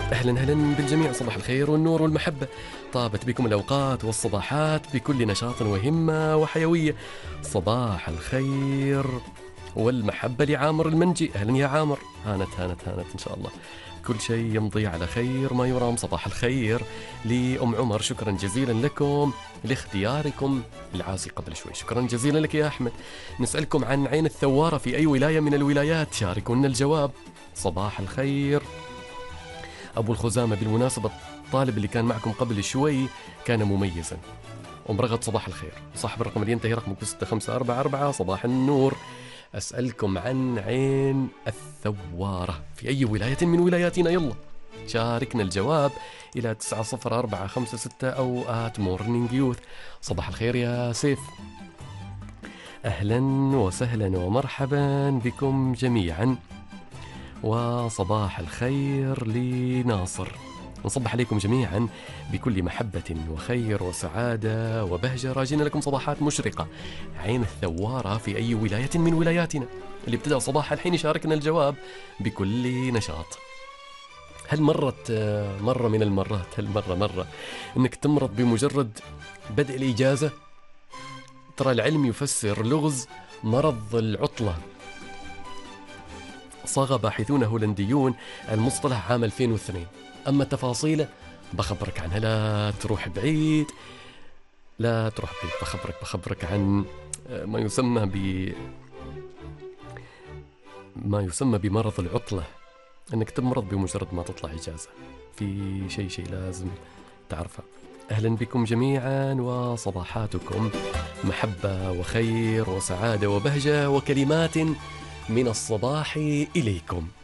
أهلا أهلا بالجميع، صباح الخير والنور والمحبة. طابت بكم الأوقات والصباحات بكل نشاط وهمة وحيوية. صباح الخير والمحبة لعامر المنجي. أهلا يا عامر. هانت إن شاء الله كل شيء يمضي على خير ما يرام. صباح الخير لأم عمر، شكرا جزيلا لكم لاختياركم العازي قبل شوي. شكرا جزيلا لك يا أحمد. نسألكم عن عين الثوارة في أي ولاية من الولايات؟ شاركونا الجواب. صباح الخير أبو الخزامة. بالمناسبة الطالب اللي كان معكم قبل شوي كان مميزا ومرغد. صباح الخير. صاحب الرقم اللي ينتهي رقمه 6544. صباح النور. أسألكم عن عين الثوارة في أي ولاية من ولاياتنا؟ يلا شاركنا الجواب إلى 90456 أو @morning youth. صباح الخير يا سيف. أهلا وسهلا ومرحبا بكم جميعا، وصباح الخير لناصر. نصبح عليكم جميعا بكل محبة وخير وسعادة وبهجة، راجين لكم صباحات مشرقة. عين الثوارة في أي ولاية من ولاياتنا؟ اللي ابتدأ صباح الحين يشاركنا الجواب بكل نشاط. هل مرت مرة من المرات، مرة أنك تمرض بمجرد بدء الإجازة؟ ترى العلم يفسر لغز مرض العطلة. صاغ باحثون هولنديون المصطلح عام 2002، أما تفاصيله بخبرك عنها. لا تروح بعيد. بخبرك عن ما يسمى بمرض العطلة، أنك تمرض بمجرد ما تطلع إجازة. في شيء لازم تعرفه. أهلا بكم جميعا وصباحاتكم محبة وخير وسعادة وبهجة وكلمات من الصباح إليكم.